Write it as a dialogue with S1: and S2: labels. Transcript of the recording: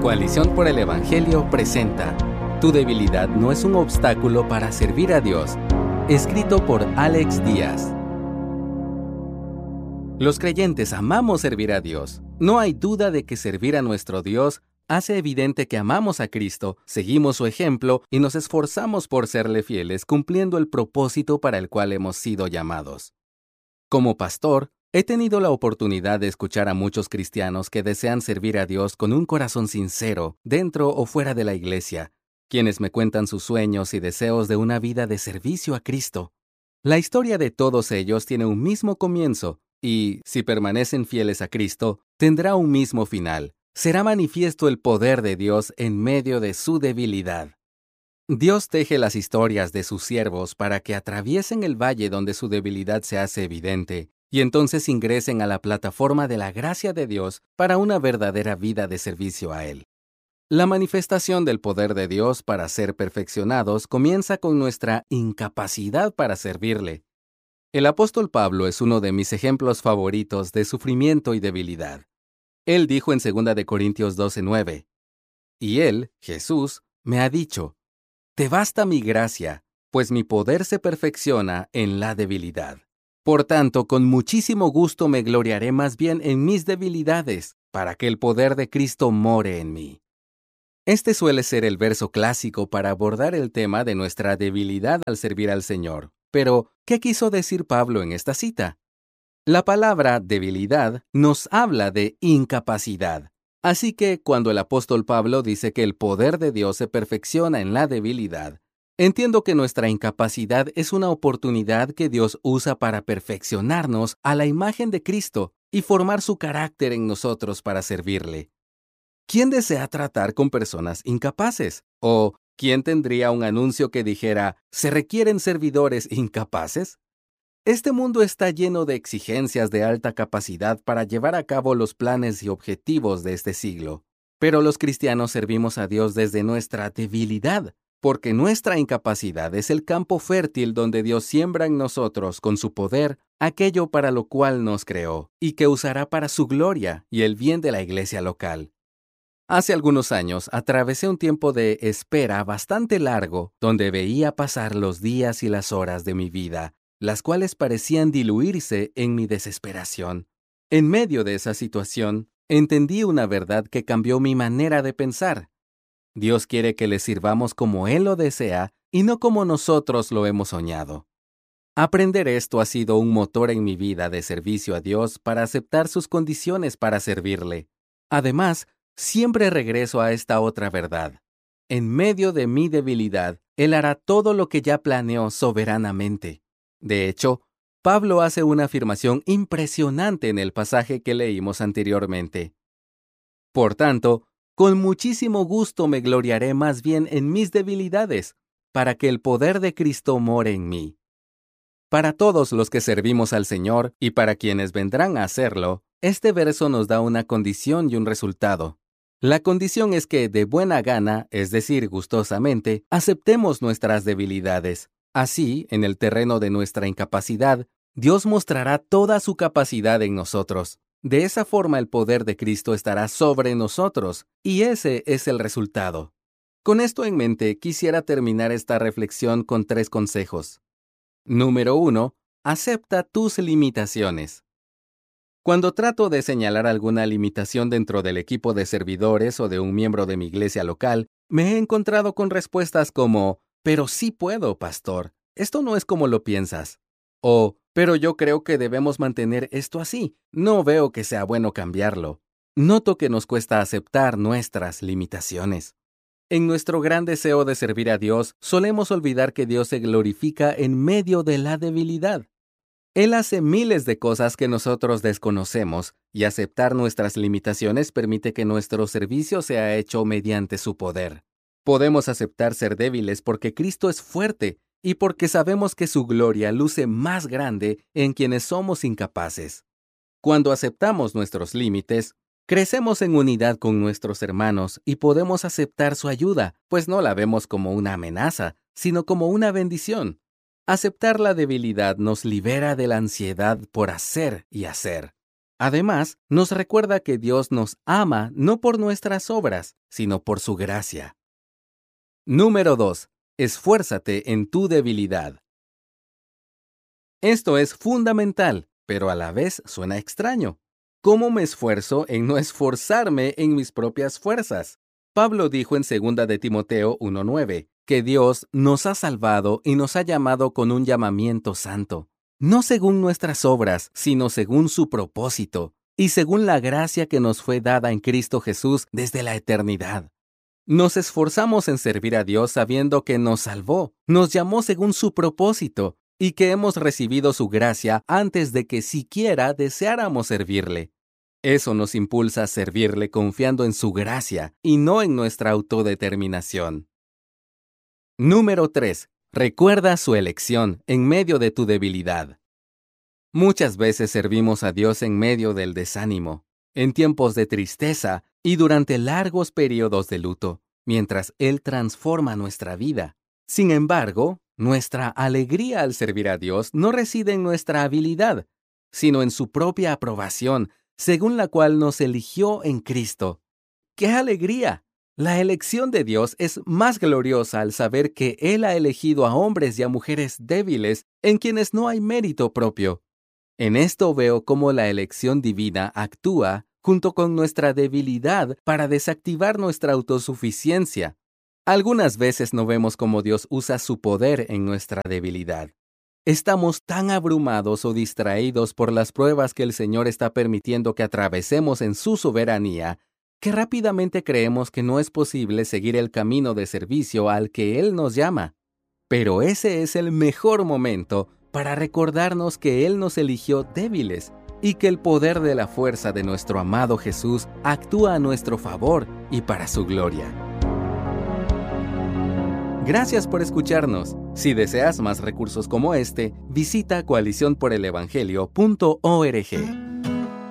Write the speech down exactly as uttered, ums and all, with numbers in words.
S1: Coalición por el Evangelio presenta Tu debilidad no es un obstáculo para servir a Dios, escrito por Alex Díaz. Los creyentes amamos servir a Dios. No hay duda de que servir a nuestro Dios hace evidente que amamos a Cristo, seguimos su ejemplo y nos esforzamos por serle fieles cumpliendo el propósito para el cual hemos sido llamados. Como pastor, he tenido la oportunidad de escuchar a muchos cristianos que desean servir a Dios con un corazón sincero, dentro o fuera de la iglesia, quienes me cuentan sus sueños y deseos de una vida de servicio a Cristo. La historia de todos ellos tiene un mismo comienzo y, si permanecen fieles a Cristo, tendrá un mismo final. Será manifiesto el poder de Dios en medio de su debilidad. Dios teje las historias de sus siervos para que atraviesen el valle donde su debilidad se hace evidente y entonces ingresen a la plataforma de la gracia de Dios para una verdadera vida de servicio a Él. La manifestación del poder de Dios para ser perfeccionados comienza con nuestra incapacidad para servirle. El apóstol Pablo es uno de mis ejemplos favoritos de sufrimiento y debilidad. Él dijo en segunda de Corintios doce nueve, y Él, Jesús, me ha dicho, «Te basta mi gracia, pues mi poder se perfecciona en la debilidad». Por tanto, con muchísimo gusto me gloriaré más bien en mis debilidades, para que el poder de Cristo more en mí. Este suele ser el verso clásico para abordar el tema de nuestra debilidad al servir al Señor. Pero, ¿qué quiso decir Pablo en esta cita? La palabra debilidad nos habla de incapacidad. Así que, cuando el apóstol Pablo dice que el poder de Dios se perfecciona en la debilidad, entiendo que nuestra incapacidad es una oportunidad que Dios usa para perfeccionarnos a la imagen de Cristo y formar su carácter en nosotros para servirle. ¿Quién desea tratar con personas incapaces? ¿O quién tendría un anuncio que dijera, ¿se requieren servidores incapaces? Este mundo está lleno de exigencias de alta capacidad para llevar a cabo los planes y objetivos de este siglo. Pero los cristianos servimos a Dios desde nuestra debilidad, porque nuestra incapacidad es el campo fértil donde Dios siembra en nosotros con su poder aquello para lo cual nos creó, y que usará para su gloria y el bien de la iglesia local. Hace algunos años atravesé un tiempo de espera bastante largo, donde veía pasar los días y las horas de mi vida, las cuales parecían diluirse en mi desesperación. En medio de esa situación, entendí una verdad que cambió mi manera de pensar. Dios quiere que le sirvamos como Él lo desea y no como nosotros lo hemos soñado. Aprender esto ha sido un motor en mi vida de servicio a Dios para aceptar sus condiciones para servirle. Además, siempre regreso a esta otra verdad. En medio de mi debilidad, Él hará todo lo que ya planeó soberanamente. De hecho, Pablo hace una afirmación impresionante en el pasaje que leímos anteriormente. Por tanto, con muchísimo gusto me gloriaré más bien en mis debilidades, para que el poder de Cristo more en mí. Para todos los que servimos al Señor y para quienes vendrán a hacerlo, este verso nos da una condición y un resultado. La condición es que de buena gana, es decir, gustosamente, aceptemos nuestras debilidades. Así, en el terreno de nuestra incapacidad, Dios mostrará toda su capacidad en nosotros. De esa forma el poder de Cristo estará sobre nosotros, y ese es el resultado. Con esto en mente, quisiera terminar esta reflexión con tres consejos. Número uno, acepta tus limitaciones. Cuando trato de señalar alguna limitación dentro del equipo de servidores o de un miembro de mi iglesia local, me he encontrado con respuestas como, «Pero sí puedo, pastor. Esto no es como lo piensas». O, «Pero yo creo que debemos mantener esto así. No veo que sea bueno cambiarlo». Noto que nos cuesta aceptar nuestras limitaciones. En nuestro gran deseo de servir a Dios, solemos olvidar que Dios se glorifica en medio de la debilidad. Él hace miles de cosas que nosotros desconocemos, y aceptar nuestras limitaciones permite que nuestro servicio sea hecho mediante su poder. Podemos aceptar ser débiles porque Cristo es fuerte y porque sabemos que su gloria luce más grande en quienes somos incapaces. Cuando aceptamos nuestros límites, crecemos en unidad con nuestros hermanos y podemos aceptar su ayuda, pues no la vemos como una amenaza, sino como una bendición. Aceptar la debilidad nos libera de la ansiedad por hacer y hacer. Además, nos recuerda que Dios nos ama no por nuestras obras, sino por su gracia. Número dos. Esfuérzate en tu debilidad. Esto es fundamental, pero a la vez suena extraño. ¿Cómo me esfuerzo en no esforzarme en mis propias fuerzas? Pablo dijo en segunda de Timoteo uno nueve que Dios nos ha salvado y nos ha llamado con un llamamiento santo, no según nuestras obras, sino según su propósito, y según la gracia que nos fue dada en Cristo Jesús desde la eternidad. Nos esforzamos en servir a Dios sabiendo que nos salvó, nos llamó según su propósito, y que hemos recibido su gracia antes de que siquiera deseáramos servirle. Eso nos impulsa a servirle confiando en su gracia y no en nuestra autodeterminación. Número tres. Recuerda su elección en medio de tu debilidad. Muchas veces servimos a Dios en medio del desánimo, en tiempos de tristeza y durante largos periodos de luto, mientras Él transforma nuestra vida. Sin embargo, nuestra alegría al servir a Dios no reside en nuestra habilidad, sino en su propia aprobación, según la cual nos eligió en Cristo. ¡Qué alegría! La elección de Dios es más gloriosa al saber que Él ha elegido a hombres y a mujeres débiles en quienes no hay mérito propio. En esto veo cómo la elección divina actúa junto con nuestra debilidad para desactivar nuestra autosuficiencia. Algunas veces no vemos cómo Dios usa su poder en nuestra debilidad. Estamos tan abrumados o distraídos por las pruebas que el Señor está permitiendo que atravesemos en su soberanía, que rápidamente creemos que no es posible seguir el camino de servicio al que Él nos llama. Pero ese es el mejor momento para recordarnos que Él nos eligió débiles y que el poder de la fuerza de nuestro amado Jesús actúa a nuestro favor y para su gloria. Gracias por escucharnos. Si deseas más recursos como este, visita coalición por el evangelio punto org.